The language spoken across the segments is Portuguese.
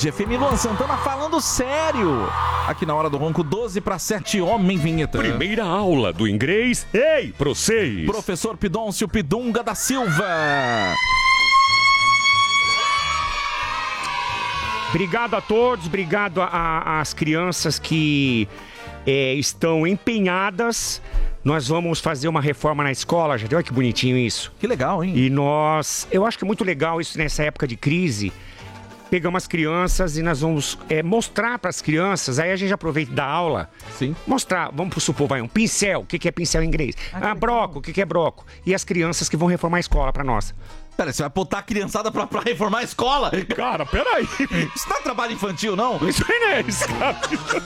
Band FM, Luan Santana falando sério. Aqui na Hora do Ronco, 12:07, Homem Vinheta. Primeira aula do inglês. Ei, pra vocês. Professor Pidôncio Pidunga da Silva. Obrigado a todos, obrigado às crianças que estão empenhadas. Nós vamos fazer uma reforma na escola, já olha que bonitinho isso. Que legal, hein? E eu acho que é muito legal isso nessa época de crise. Pegamos as crianças e nós vamos mostrar para as crianças, aí a gente aproveita da aula. Sim. Mostrar, vamos supor, um pincel, o que é pincel em inglês? Broco, o que é broco? E as crianças que vão reformar a escola para nós. Pera, você vai botar a criançada pra reformar a escola? Cara, peraí. Isso não é trabalho infantil, não? Isso aí não é isso, cara.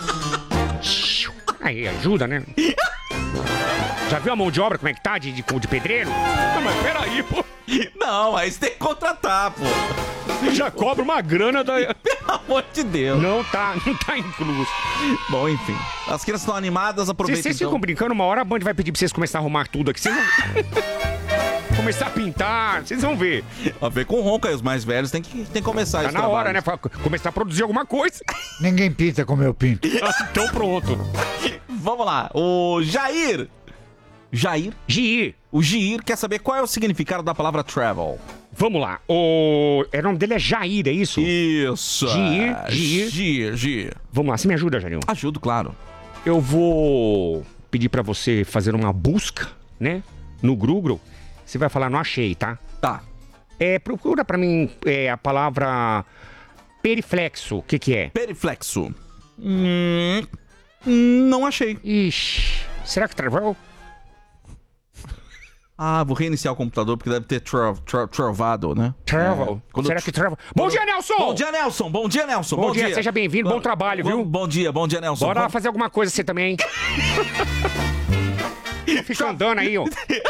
Aí, ajuda, né? Já viu a mão de obra, como é que tá, de pedreiro? Não, mas peraí, pô. Não, aí você tem que contratar, pô. Já cobra uma grana da... Pelo amor de Deus. Não tá incluso. Bom, enfim. As crianças estão animadas, aproveitem. Vocês ficam brincando, uma hora a Band vai pedir pra vocês começarem a arrumar tudo aqui. Vocês vão... começar a pintar, vocês vão ver. A ver com o Ronco aí, os mais velhos tem que começar tá esse na trabalho. hora, né? Pra começar a produzir alguma coisa. Ninguém pinta como eu pinto. Então pronto. Vamos lá. O Jair. Gir. O Gir quer saber qual é o significado da palavra travel. Vamos lá. O nome dele é Jair, é isso? Isso. Gir. Vamos lá, você me ajuda, Jair? Ajudo, claro. Eu vou pedir pra você fazer uma busca, né? No Google. Você vai falar, não achei, tá? Tá. Procura pra mim a palavra periflexo. O que é? Periflexo. Não achei. Ixi, será que travou? Vou reiniciar o computador porque deve ter travado, né? Travel. Será que travel? Bom dia, Nelson! Bom dia, Nelson! Bom dia, Nelson! Bom dia, seja bem-vindo, bom trabalho, viu? Bom dia, Nelson. Bora lá fazer alguma coisa você também, hein? Fica andando aí, ó.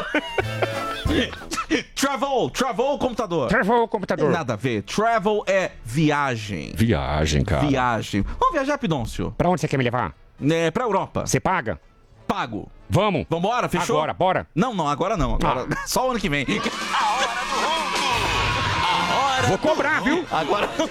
Travou o computador. Travou o computador. Tem nada a ver. Travel é viagem. Viagem, cara. Viagem. Vamos viajar, Pidôncio? Pra onde você quer me levar? Pra Europa. Você paga? Pago. Vamos. Vambora, fechou? Agora, bora. Não, agora não. Agora, só o ano que vem. Vou cobrar, viu? Agora